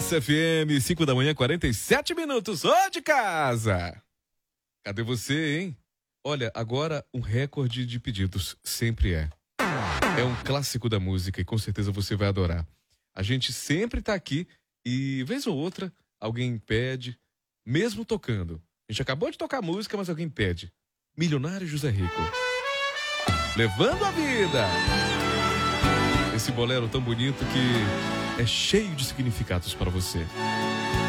Massa FM, 5 da manhã, 47 minutos. Ô de casa! Cadê você, hein? Olha, agora um recorde de pedidos, sempre é. É um clássico da música e com certeza você vai adorar. A gente sempre tá aqui e, vez ou outra, alguém pede, mesmo tocando. A gente acabou de tocar música, mas alguém pede. Milionário José Rico. Levando a vida! Esse bolero tão bonito que é cheio de significados para você.